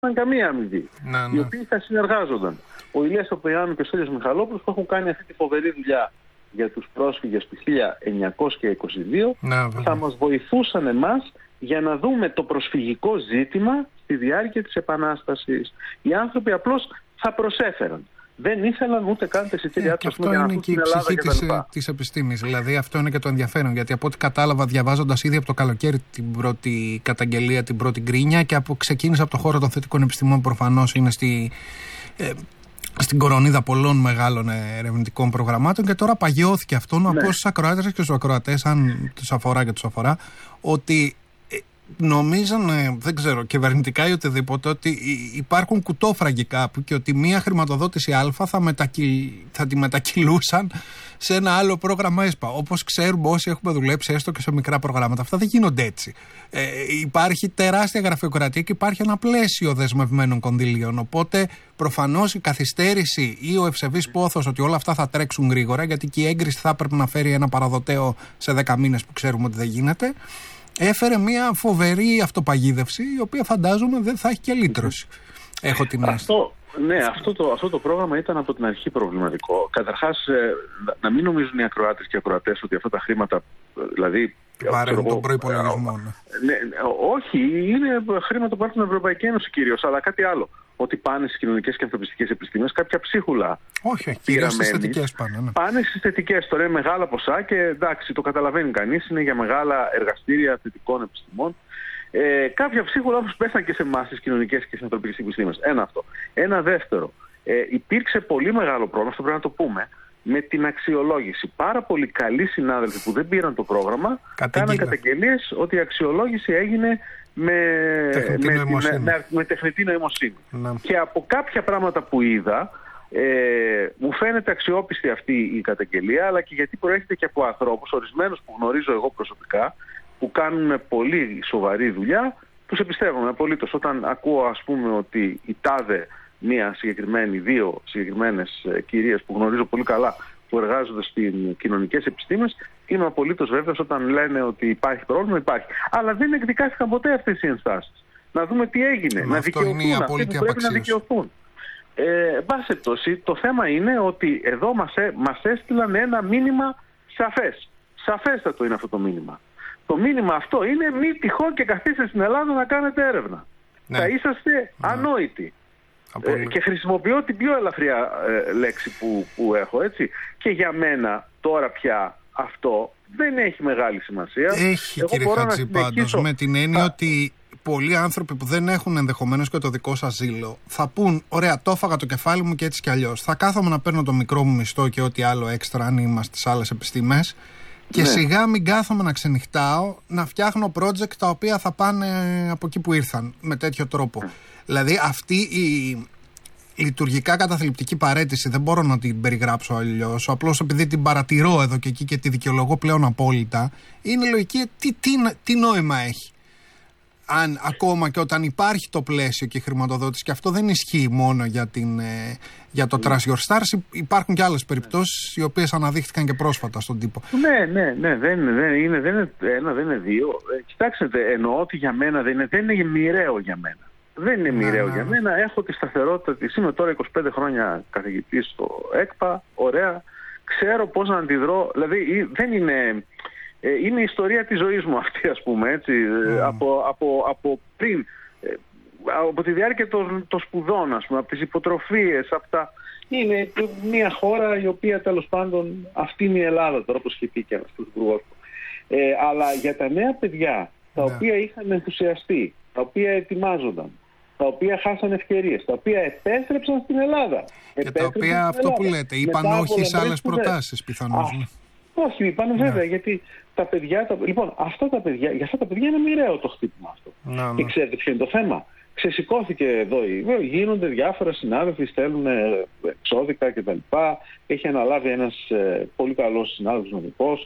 καμία αμοιβή. Οι οποίοι θα συνεργάζονταν. Ο Ηλίας Παπαγιάννου και ο Στέλιος Μιχαλόπουλος που έχουν κάνει αυτή τη φοβερή δουλειά για τους πρόσφυγες του 1922 θα μας βοηθούσαν εμάς για να δούμε το προσφυγικό ζήτημα στη διάρκεια της Επανάστασης. Οι άνθρωποι απλώς θα προσέφεραν. Δεν ήθελαν ούτε καν τα εισιτήριά τους για να βγουν στην Ελλάδα κτλ. Αυτό είναι και η ψυχή της επιστήμης. Δηλαδή αυτό είναι και το ενδιαφέρον. Γιατί από ό,τι κατάλαβα, διαβάζοντας ήδη από το καλοκαίρι την πρώτη καταγγελία, την πρώτη γκρίνια, και ξεκίνησε από το χώρο των θετικών επιστημών, προφανώς είναι στην κορονίδα πολλών μεγάλων ερευνητικών προγραμμάτων, και τώρα παγιώθηκε αυτό. Να πω στους ακροάτες και στους ακροατές, αν τους αφορά και τους αφορά, ότι νομίζαν, δεν ξέρω, κυβερνητικά ή οτιδήποτε, ότι υπάρχουν κουτόφραγγοι κάπου και ότι μία χρηματοδότηση Α θα τη μετακυλούσαν σε ένα άλλο πρόγραμμα ΕΣΠΑ. Όπως ξέρουμε όσοι έχουμε δουλέψει έστω και σε μικρά προγράμματα, αυτά δεν γίνονται έτσι. Υπάρχει τεράστια γραφειοκρατία και υπάρχει ένα πλαίσιο δεσμευμένων κονδυλίων. Οπότε προφανώς η καθυστέρηση ή ο ευσεβής πόθος ότι όλα αυτά θα τρέξουν γρήγορα, γιατί και η έγκριση θα έπρεπε να φέρει ένα παραδοτέο σε 10 μήνες που ξέρουμε ότι δεν γίνεται, έφερε μια φοβερή αυτοπαγίδευση, η οποία φαντάζομαι δεν θα έχει και λύτρωση. Έχω την αίσθηση. Αυτό το πρόγραμμα ήταν από την αρχή προβληματικό. Καταρχάς, να μην νομίζουν οι ακροάτες και οι ακροατές ότι αυτά τα χρήματα, δηλαδή... Βαραίνουν τον προϋπολογισμό. Όχι, είναι χρήματα που έρχονται από την Ευρωπαϊκή Ένωση κυρίως, αλλά κάτι άλλο. Ότι πάνε στις κοινωνικές και ανθρωπιστικές επιστήμες, κάποια ψίχουλα. Όχι, κυρίως στις θετικές πάνε. Ναι. Πάνε στις θετικές. Τώρα είναι μεγάλα ποσά και εντάξει, το καταλαβαίνει κανείς, είναι για μεγάλα εργαστήρια θετικών επιστημών. Κάποια ψίχουλα όμως πέσαν και σε εμάς στις κοινωνικές και στις ανθρωπιστικές επιστήμες. Ένα αυτό. Ένα δεύτερο. Υπήρξε πολύ μεγάλο πρόβλημα, αυτό πρέπει να το πούμε, με την αξιολόγηση. Πάρα πολλοί καλοί συνάδελφοι που δεν πήραν το πρόγραμμα κάναν καταγγελίες ότι η αξιολόγηση έγινε με τεχνητή νοημοσύνη. Και από κάποια πράγματα που είδα, μου φαίνεται αξιόπιστη αυτή η καταγγελία, αλλά και γιατί προέρχεται και από ανθρώπους, ορισμένους που γνωρίζω εγώ προσωπικά, που κάνουν πολύ σοβαρή δουλειά, τους εμπιστεύομαι απολύτως. Όταν ακούω, ας πούμε, ότι η τάδε μία συγκεκριμένη, δύο συγκεκριμένες κυρίες που γνωρίζω πολύ καλά, που εργάζονται στις κοινωνικές επιστήμες, είμαι απολύτως βέβαιος όταν λένε ότι υπάρχει πρόβλημα, υπάρχει. Αλλά δεν εκδικάστηκαν ποτέ αυτές οι ενστάσεις. Να δούμε τι έγινε, να δικαιωθούν αυτοί που πρέπει να δικαιωθούν. Μπάση πτώση, το θέμα είναι ότι εδώ μας έστειλαν ένα μήνυμα σαφές. Σαφέστατο είναι αυτό το μήνυμα. Το μήνυμα αυτό είναι μη τυχόν και καθίστε στην Ελλάδα να κάνετε έρευνα. Θα είσαστε ανόητοι. Και χρησιμοποιώ την πιο ελαφριά λέξη που έχω, έτσι. Και για μένα τώρα πια αυτό δεν έχει μεγάλη σημασία. Έχει, κύριε Χατζη, πάντως, με την έννοια ότι πολλοί άνθρωποι που δεν έχουν ενδεχομένως και το δικό σας ζήλο θα πούν, ωραία, το έφαγα το κεφάλι μου και έτσι κι αλλιώς. Θα κάθομαι να παίρνω το μικρό μου μισθό και ό,τι άλλο έξτρα αν είμαστε στις άλλες επιστήμες. Και σιγά μην κάθομαι να ξενυχτάω, να φτιάχνω project τα οποία θα πάνε από εκεί που ήρθαν, με τέτοιο τρόπο. Δηλαδή αυτή η λειτουργικά καταθλιπτική παραίτηση δεν μπορώ να την περιγράψω αλλιώς. Απλώς επειδή την παρατηρώ εδώ και εκεί και τη δικαιολογώ πλέον απόλυτα, είναι λογική τι νόημα έχει. Αν ακόμα και όταν υπάρχει το πλαίσιο και η χρηματοδότηση, και αυτό δεν ισχύει μόνο για το Trust Your Stars, υπάρχουν και άλλες περιπτώσεις οι οποίες αναδείχθηκαν και πρόσφατα στον τύπο. Ναι, δεν είναι ένα, δεν είναι δύο. Κοιτάξτε, εννοώ ότι για μένα δεν είναι μοιραίο για μένα. Δεν είναι μοιραίο για μένα. Έχω τη σταθερότητα της. Είμαι τώρα 25 χρόνια καθηγητής στο ΕΚΠΑ. Ωραία. Ξέρω πώς να αντιδρώ. Δηλαδή δεν είναι... είναι η ιστορία της ζωής μου αυτή, ας πούμε, έτσι, από πριν, από τη διάρκεια των σπουδών, ας πούμε, από τις υποτροφίες, αυτά. Είναι μια χώρα η οποία, τέλος πάντων, αυτή είναι η Ελλάδα, τώρα όπως είχε πει και ένας υπουργός. Αλλά για τα νέα παιδιά, τα οποία είχαν ενθουσιαστεί, τα οποία ετοιμάζονταν, τα οποία χάσαν ευκαιρίες, τα οποία επέστρεψαν στην Ελλάδα. Και τα οποία, αυτό που λέτε, είπαν όχι σε άλλες προτάσεις, πιθανώς. Όχι, είπαν βέβαια, γιατί τα παιδιά, λοιπόν, για αυτά τα παιδιά είναι μοιραίο το χτύπημα αυτό. Και ξέρετε ποιο είναι το θέμα. Ξεσηκώθηκε εδώ, γίνονται διάφορα συνάδελφοι, στέλνουν εξώδικα κτλ. Έχει αναλάβει ένας πολύ καλός συνάδελφος νομικός.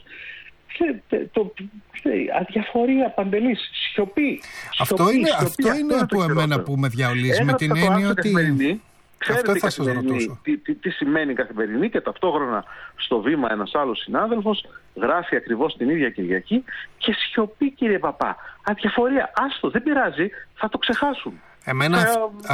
Αδιαφορία παντελής, σιωπή. Αυτό είναι που εμένα που με διαολίζει, με την έννοια ότι... Ξέρετε τι σημαίνει καθημερινή, και ταυτόχρονα στο βήμα ένας άλλος συνάδελφος γράφει ακριβώς την ίδια Κυριακή και σιωπή, κύριε Παπά. Αδιαφορία, άστο, δεν πειράζει, θα το ξεχάσουν.